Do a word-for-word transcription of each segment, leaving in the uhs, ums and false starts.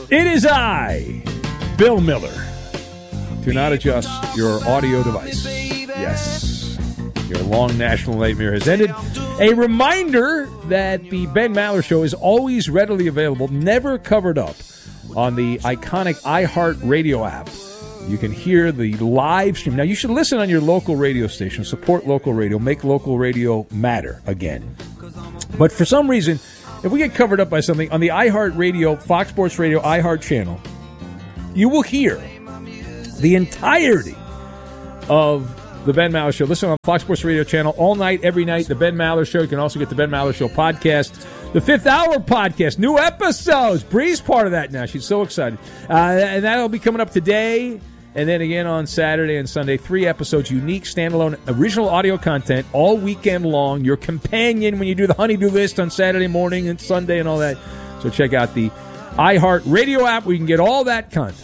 It is I, Bill Miller. Do not adjust your audio device. Yes, your long national nightmare has ended. A reminder that the Ben Maller Show is always readily available, never covered up, on the iconic iHeartRadio app. You can hear the live stream. Now, you should listen on your local radio station, support local radio, make local radio matter again. But for some reason, if we get covered up by something, on the iHeartRadio, Fox Sports Radio, iHeart channel, you will hear the entirety of the Ben Maller Show. Listen on Fox Sports Radio channel all night, every night, the Ben Maller Show. You can also get the Ben Maller Show podcast, the Fifth Hour podcast, new episodes. Bree's part of that now. She's so excited. Uh, and that'll be coming up today. And then again on Saturday and Sunday, three episodes, unique, standalone, original audio content all weekend long. Your companion when you do the honeydew list on Saturday morning and Sunday and all that. So check out the iHeart Radio app where you can get all that content.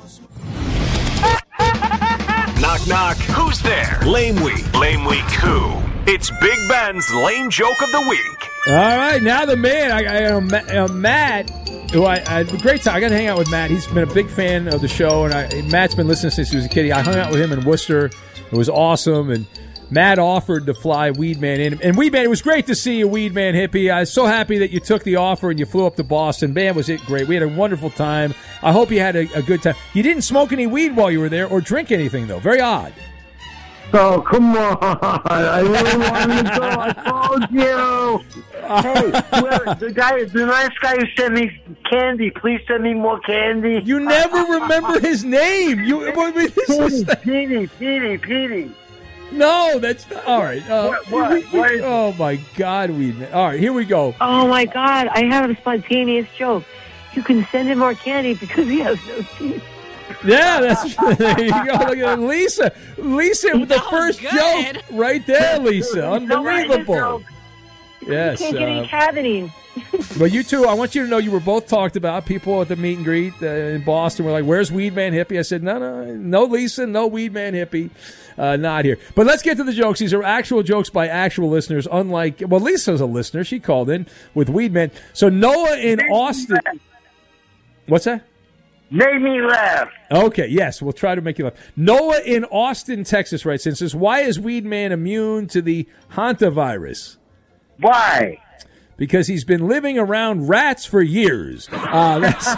Knock, knock. Who's there? Lame Week. Lame Week who? It's Big Ben's Lame Joke of the Week. All right, now the man, I, I, uh, Matt, who I, I had a great time. I got to hang out with Matt. He's been a big fan of the show, and I, Matt's been listening since he was a kid. I hung out with him in Worcester. It was awesome, and Matt offered to fly Weedman in. And Weedman, it was great to see you, Weedman hippie. I was so happy that you took the offer and you flew up to Boston. Man, was it great. We had a wonderful time. I hope you had a, a good time. You didn't smoke any weed while you were there or drink anything, though. Very odd. Oh, come on. I really wanted to go. I told you. Hey, well, the guy, the nice guy who sent me candy, please send me more candy. You never remember his name. You, what, what is this? Petey, Petey, Petey. No, that's not. All right. Uh, what, what, we, we, what is oh, my God. We, all right, here we go. Oh, my God. I have a spontaneous joke. You can send him more candy because he has no teeth. Yeah, that's there you go. Look at Lisa. Lisa with the first good. joke right there, Lisa. Unbelievable. Yes. You can't get uh, any cavity. But you two, I want you to know you were both talked about. People at the meet and greet uh, in Boston were like, "Where's Weedman Hippie?" I said, "No, no, no, Lisa, no Weedman Hippie, uh, not here." But let's get to the jokes. These are actual jokes by actual listeners. Unlike, well, Lisa's a listener. She called in with Weedman. So Noah in Austin. What's that? Made me laugh. Okay, yes, we'll try to make you laugh. Noah in Austin, Texas writes in, says, "Why is Weedman immune to the hantavirus?" Why? Because he's been living around rats for years. Uh, that's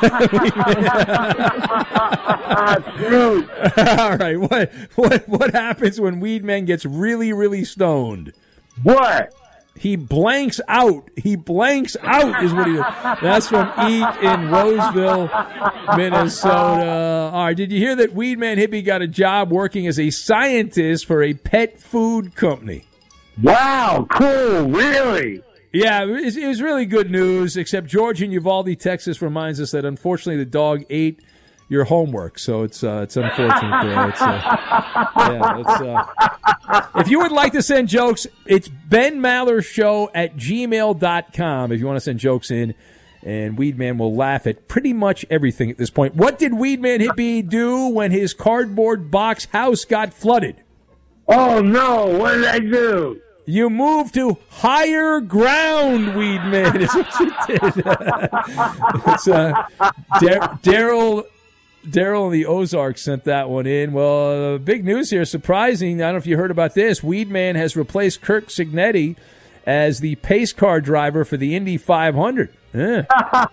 True. All right, what what what happens when Weedman gets really, really stoned? What? He blanks out. He blanks out is what he does. That's from Eat in Roseville, Minnesota. All right, did you hear that Weedman Hippie got a job working as a scientist for a pet food company? Wow, cool, really? Yeah, it was, it was really good news, except George in Uvalde, Texas reminds us that unfortunately the dog ate your homework, so it's uh, it's unfortunate there. It's, uh, yeah, it's, uh, if you would like to send jokes, it's Ben Maller Show at gmail dot com if you want to send jokes in, and Weedman will laugh at pretty much everything at this point. What did Weedman Hippie do when his cardboard box house got flooded? Oh, no, what did I do? You moved to higher ground, Weedman, is what you did. It's uh, Dar- Daryl... Daryl in the Ozarks sent that one in. Well, uh, big news here, surprising. I don't know if you heard about this. Weedman has replaced Kirk Cignetti as the pace car driver for the Indy five hundred. Yeah.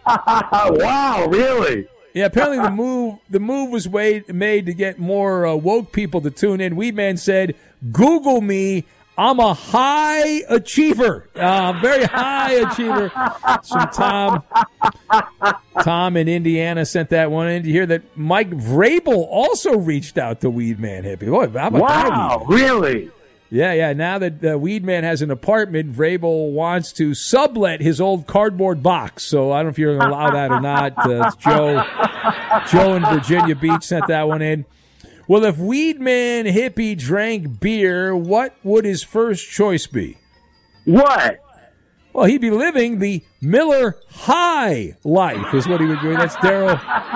Wow, really? Yeah, apparently the move the move was made, made to get more uh, woke people to tune in. Weedman said, "Google me. I'm a high achiever, uh, very high achiever." Some Tom, Tom in Indiana sent that one in. Did you hear that Mike Vrabel also reached out to Weedman Hippie? Boy, how about wow, that? Really? Yeah, yeah. Now that uh, Weedman has an apartment, Vrabel wants to sublet his old cardboard box. So I don't know if you're going to allow that or not. Uh, it's Joe, Joe in Virginia Beach sent that one in. Well, if Weedman Hippie drank beer, what would his first choice be? What? Well, he'd be living the Miller High life, is what he would do. That's Daryl.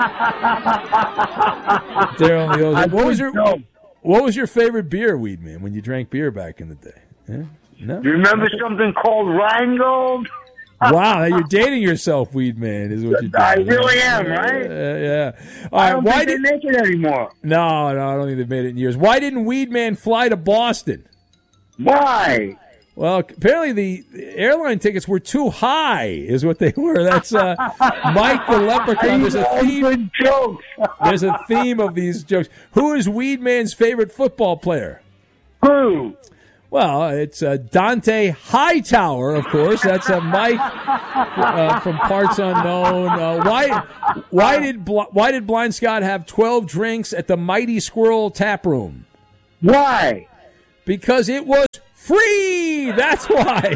Daryl in the Ozarks. What was your What was your favorite beer, Weedman, when you drank beer back in the day? Yeah? No. You remember something called Rheingold? Wow, you're dating yourself, Weed Man, is what you're doing. I really am, right? Uh, yeah. All I right, don't why think did they make it anymore. No, no, I don't think they've made it in years. Why didn't Weed Man fly to Boston? Why? Well, apparently the airline tickets were too high, is what they were. That's uh, Mike the Leprechaun. There's a theme. Jokes. There's a theme of these jokes. Who is Weed Man's favorite football player? Who? Well, it's uh, Dante Hightower, of course. That's uh, Mike uh, from Parts Unknown. Uh, why? Why did Bl- Why did Blind Scott have twelve drinks at the Mighty Squirrel Tap Room? Why? Because it was free. That's why.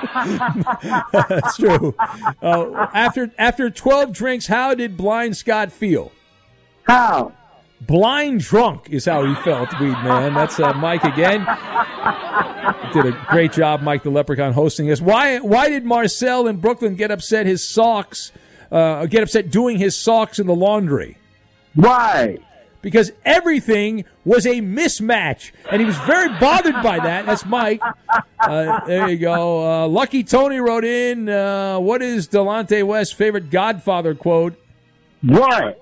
That's true. Uh, after after twelve drinks, how did Blind Scott feel? How? Blind drunk is how he felt, Weed Man. That's uh, Mike again. Did a great job, Mike the Leprechaun, hosting this. Why? Why did Marcel in Brooklyn get upset his socks? Uh, get upset doing his socks in the laundry? Why? Because everything was a mismatch, and he was very bothered by that. That's Mike. Uh, there you go. Uh, Lucky Tony wrote in, uh, what is Delonte West's favorite Godfather quote? What?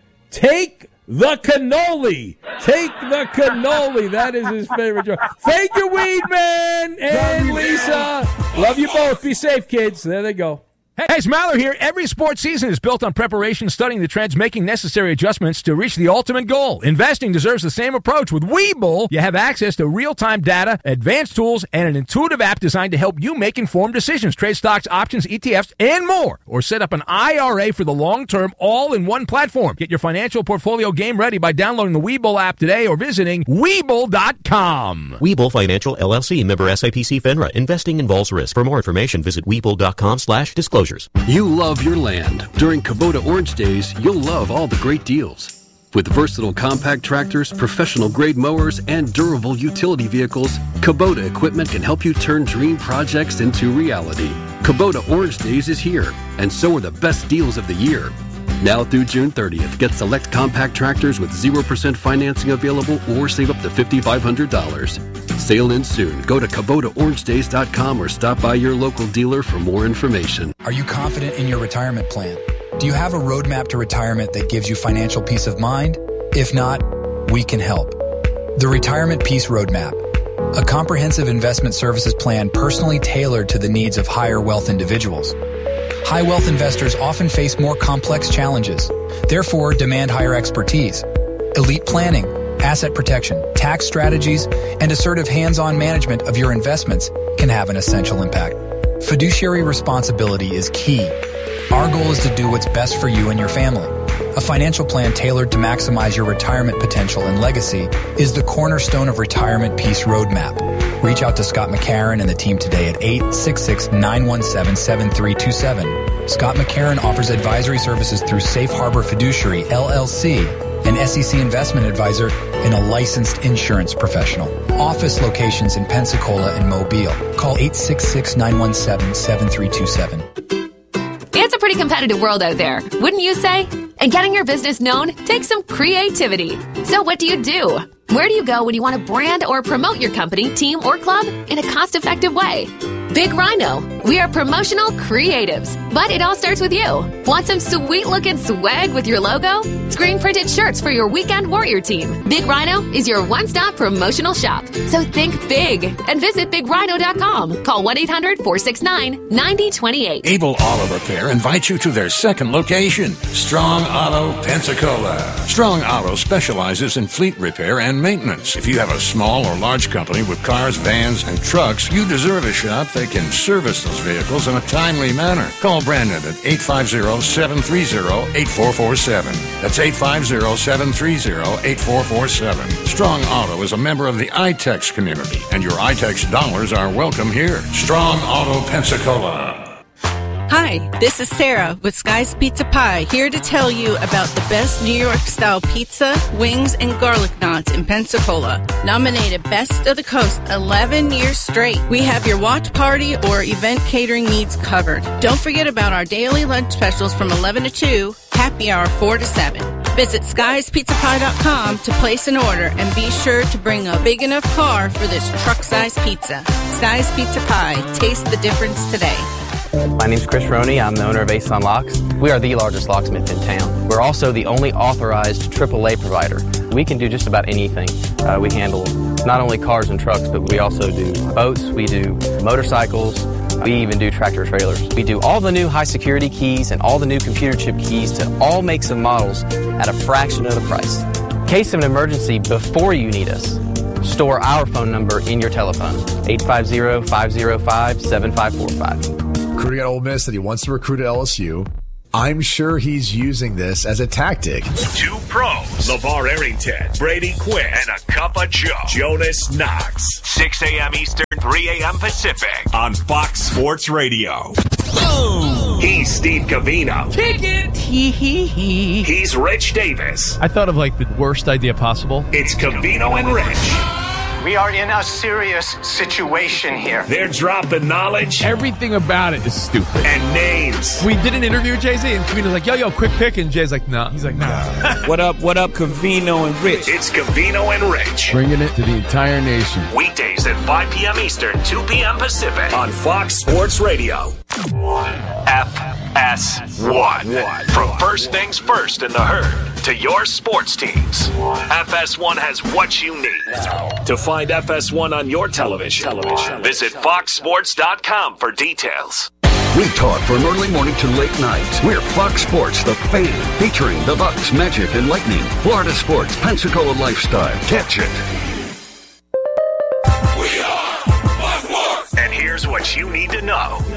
Take the cannoli. Take the cannoli. That is his favorite joke. Thank you, Weed Man and Lisa. Love you both. Be safe, kids. There they go. Hey, it's Maller here. Every sports season is built on preparation, studying the trends, making necessary adjustments to reach the ultimate goal. Investing deserves the same approach. With Webull, you have access to real-time data, advanced tools, and an intuitive app designed to help you make informed decisions, trade stocks, options, E T Fs, and more. Or set up an I R A for the long term, all in one platform. Get your financial portfolio game ready by downloading the Webull app today or visiting Webull dot com. Webull Financial, L L C, member S I P C FINRA. Investing involves risk. For more information, visit Webull dot com slash disclosures. You love your land. During Kubota Orange Days, you'll love all the great deals. With versatile compact tractors, professional-grade mowers, and durable utility vehicles, Kubota equipment can help you turn dream projects into reality. Kubota Orange Days is here, and so are the best deals of the year. Now through June thirtieth, get select compact tractors with zero percent financing available or save up to five thousand five hundred dollars. Sail in soon. Go to Kubota Orange Days dot com or stop by your local dealer for more information. Are you confident in your retirement plan? Do you have a roadmap to retirement that gives you financial peace of mind? If not, we can help. The Retirement Peace Roadmap, a comprehensive investment services plan personally tailored to the needs of higher wealth individuals. High wealth investors often face more complex challenges, therefore demand higher expertise. Elite planning, asset protection, tax strategies, and assertive hands-on management of your investments can have an essential impact. Fiduciary responsibility is key. Our goal is to do what's best for you and your family. A financial plan tailored to maximize your retirement potential and legacy is the cornerstone of Retirement Peace Roadmap. Reach out to Scott McCarron and the team today at eight six six, nine one seven, seven three two seven. Scott McCarron offers advisory services through Safe Harbor Fiduciary, L L C, an S E C investment advisor, and a licensed insurance professional. Office locations in Pensacola and Mobile. Call eight six six, nine one seven, seven three two seven. It's a pretty competitive world out there, wouldn't you say? And getting your business known takes some creativity. So what do you do? Where do you go when you want to brand or promote your company, team, or club in a cost-effective way? Big Rhino. We are promotional creatives, but it all starts with you. Want some sweet-looking swag with your logo? Screen-printed shirts for your weekend warrior team. Big Rhino is your one-stop promotional shop. So think big and visit big rhino dot com. Call one eight hundred, four six nine, nine zero two eight. Able Auto Repair invites you to their second location, Strong Auto Pensacola. Strong Auto specializes in fleet repair and maintenance. If you have a small or large company with cars, vans, and trucks, you deserve a shop that can service those vehicles in a timely manner. Call Brandon at eight five zero, seven three zero, eight four four seven. That's eight five zero, seven three zero, eight four four seven. Strong Auto is a member of the I TEX community, and your I TEX dollars are welcome here. Strong Auto Pensacola. Hi, this is Sarah with Sky's Pizza Pie, here to tell you about the best New York-style pizza, wings, and garlic knots in Pensacola. Nominated Best of the Coast eleven years straight. We have your watch party or event catering needs covered. Don't forget about our daily lunch specials from eleven to two, happy hour four to seven. Visit skys pizza pie dot com to place an order and be sure to bring a big enough car for this truck-sized pizza. Sky's Pizza Pie. Taste the difference today. My name's Chris Roney. I'm the owner of Ace Locks. We are the largest locksmith in town. We're also the only authorized triple A provider. We can do just about anything. Uh, we handle not only cars and trucks, but we also do boats, we do motorcycles, we even do tractor trailers. We do all the new high security keys and all the new computer chip keys to all makes and models at a fraction of the price. In case of an emergency before you need us, store our phone number in your telephone, eight five zero, five zero five, seven five four five. Recruiting at Ole Miss that he wants to recruit at L S U. I'm sure he's using this as a tactic. Two pros, LeVar Arrington, Brady Quinn, and a cup of Joe, Jonas Knox. six a.m. Eastern, three a.m. Pacific on Fox Sports Radio. Boom! He's Steve Covino. Kick it! Hee hee hee. He's Rich Davis. I thought of like the worst idea possible. It's Covino and Rich. We are in a serious situation here. They're dropping knowledge. Everything about it is stupid. And names. We did an interview with Jay-Z, and Covino's like, yo, yo, quick pick. And Jay's like, no. Nah. He's like, no. Nah. What up, what up, Covino and Rich? It's Covino and Rich. Bringing it to the entire nation. Weekdays at five p.m. Eastern, two p.m. Pacific on Fox Sports Radio. F S one. From first things first in the herd to your sports teams, F S one has what you need. To find F S one on your television, television. visit fox sports dot com for details. We talk from early morning to late night. We're Fox Sports, the Fan, featuring the Bucks, Magic, and Lightning. Florida sports, Pensacola lifestyle. Catch it. We are Fox Sports. And here's what you need to know.